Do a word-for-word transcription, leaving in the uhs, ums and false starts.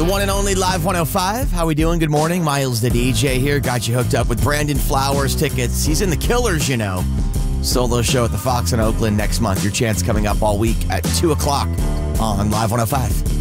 The one and only Live one oh five. How we doing? Good morning. Miles the D J here. Got you hooked up with Brandon Flowers tickets. He's in the Killers, you know. Solo show at the Fox in Oakland next month. Your chance coming up all week at two o'clock on Live one oh five.